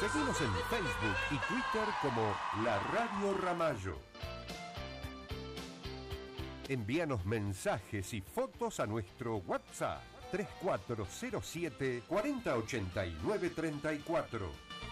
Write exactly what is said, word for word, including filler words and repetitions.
Seguimos en Facebook y Twitter como La Radio Ramallo. Envíanos mensajes y fotos a nuestro WhatsApp tres cuatro cero siete, cuarenta ochenta y nueve treinta y cuatro.